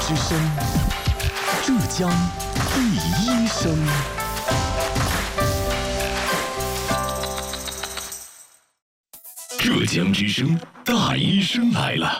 之声，浙江第一声。浙江之声大医生来了。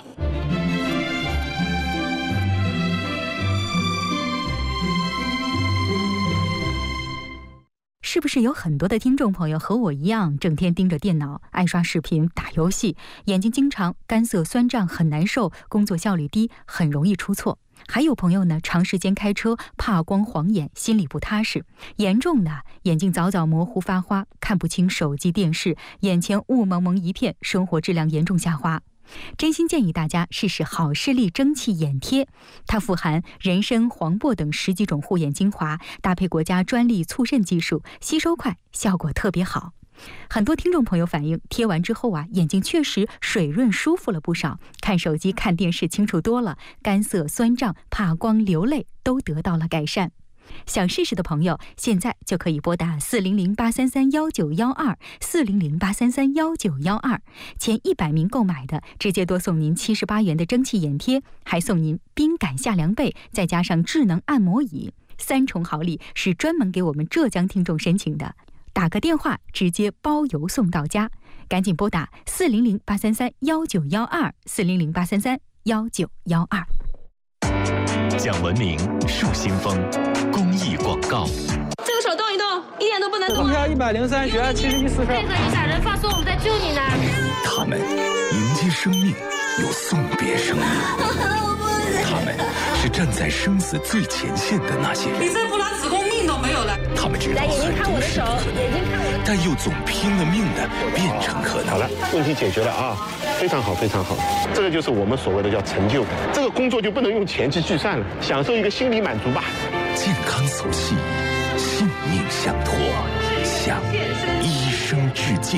是不是有很多的听众朋友和我一样，整天盯着电脑，爱刷视频、打游戏，眼睛经常干涩酸胀，很难受，工作效率低，很容易出错？还有朋友呢，长时间开车，怕光晃眼，心里不踏实，严重的眼睛早早模糊发花，看不清手机电视，眼前雾蒙蒙一片，生活质量严重下滑。真心建议大家试试好视力蒸汽眼贴，它富含人参、黄柏等10几种护眼精华，搭配国家专利促渗技术，吸收快，效果特别好。很多听众朋友反映，贴完之后眼睛确实水润舒服了不少，看手机看电视清楚多了，干涩酸胀、怕光流泪都得到了改善。想试试的朋友，现在就可以拨打400-833-1912 400-833-1912，前100名购买的直接多送您78元的蒸汽眼贴，还送您冰感夏凉被，再加上智能按摩椅，3重好礼是专门给我们浙江听众申请的，打个电话直接包邮送到家，赶紧拨打400-833-1912 400-833-1912。 讲文明树新风，公益广告。 这个手动一动，一点都不能动。 空调103，血压71/40。 配合一下，人发说我们在救你呢。 他们迎接生命，又送别生命。他们是站在生死最前线的那些人。 你再不拿子宫命都没有了。 他们知道很多事不可能，但又总拼了命的变成可能。 好了，问题解决了啊，非常好，非常好。这个就是我们所谓的叫成就感。这个工作就不能用钱去计算了，享受一个心理满足吧。 健康所系，性命相托，向医生致敬。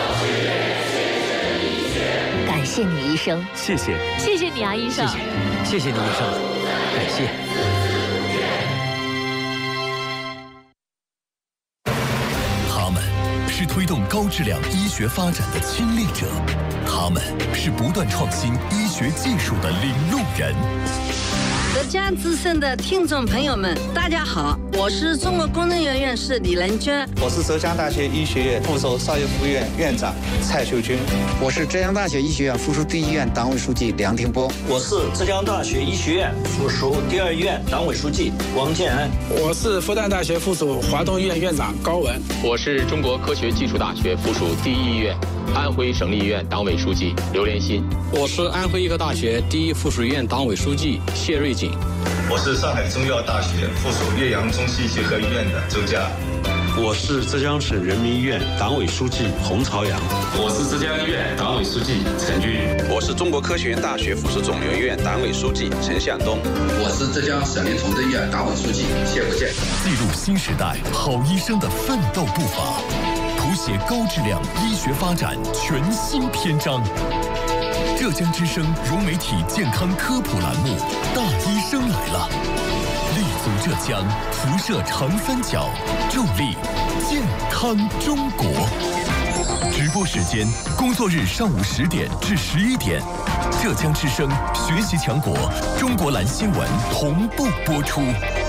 感谢你，医生。 谢谢。 谢谢你啊，医生。 谢谢你，医生。感谢。 他们是推动高质量医学发展的亲历者，他们是不断创新医学技术的领路人。 浙江之声的听众朋友们，大家好，我是中国工程院院士李仁娟， 我是浙江大学医学院附属少爷附院院长蔡秀军， 我是浙江大学医学院附属第1医院党委书记梁廷波， 我是浙江大学医学院附属第2医院党委书记王建安， 我是复旦大学附属华东医院院长高文， 我是中国科学技术大学附属第1医院安徽省立医院党委书记刘连新， 我是安徽医科大学第1附属医院党委书记谢瑞锦， 我是上海中医药大学附属岳阳中西结合医院的周佳， 我是浙江省人民医院党委书记洪朝阳， 我是浙江医院党委书记陈俊， 我是中国科学院大学附属肿瘤医院党委书记陈向东， 我是浙江省立崇正医院党委书记谢国建。 记录新时代好医生的奋斗步伐，谱写高质量医学发展全新篇章。浙江之声融媒体健康科普栏目《大医生来了》，立足浙江，辐射长三角，助力健康中国。直播时间：工作日上午10点至11点。浙江之声学习强国中国蓝新闻同步播出。